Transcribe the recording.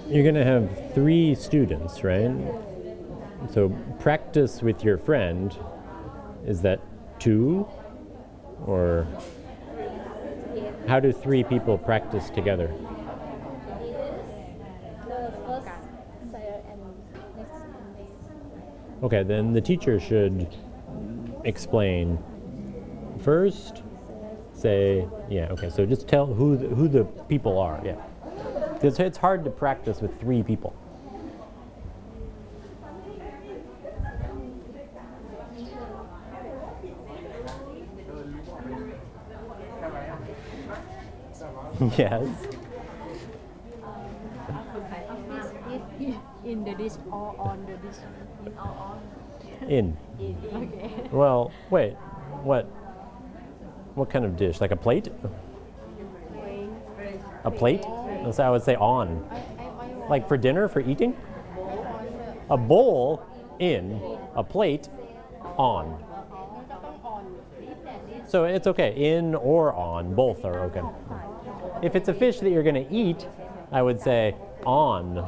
You're going to have 3 students, right? So practice with your friend, is that 2? Or how do 3 people practice together? The first sire and next. Okay, then the teacher should explain first, say, yeah, okay, so just tell who the people are, yeah. Because it's hard to practice with 3 people. Yes. In the dish or on the dish? In or on? In. Okay. Well, wait, what kind of dish? Like a plate? A plate? So I would say on. Like for dinner, for eating? A bowl, in. A plate, on. So it's okay, in or on, both are okay. If it's a fish that you're going to eat, I would say on.